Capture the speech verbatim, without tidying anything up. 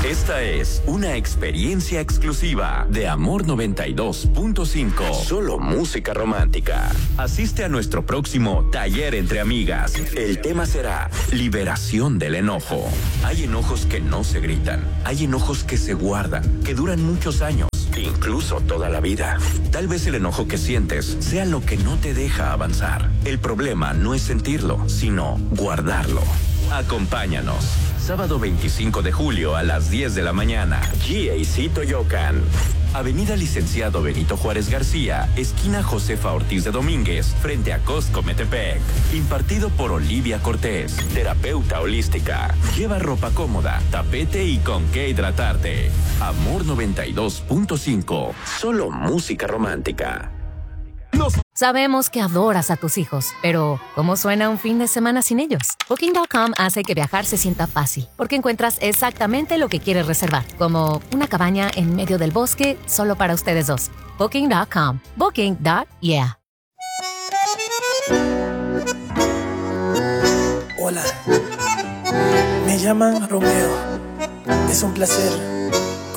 Esta es una experiencia exclusiva de Amor noventa y dos punto cinco. Solo música romántica. Asiste a nuestro próximo taller entre amigas. El tema será liberación del enojo. Hay enojos que no se gritan. Hay enojos que se guardan, que duran muchos años, incluso toda la vida. Tal vez el enojo que sientes sea lo que no te deja avanzar. El problema no es sentirlo, sino guardarlo. Acompáñanos. Sábado veinticinco de julio a las diez de la mañana. G A C Toyocan. Avenida Licenciado Benito Juárez García, esquina Josefa Ortiz de Domínguez, frente a Costco Metepec. Impartido por Olivia Cortés, terapeuta holística. Lleva ropa cómoda, tapete y con qué hidratarte. Amor noventa y dos punto cinco. Solo música romántica. Sabemos que adoras a tus hijos, pero ¿cómo suena un fin de semana sin ellos? Booking punto com hace que viajar se sienta fácil, porque encuentras exactamente lo que quieres reservar, como una cabaña en medio del bosque solo para ustedes dos. Booking punto com. Booking. Yeah. Hola, me llaman Romeo. Es un placer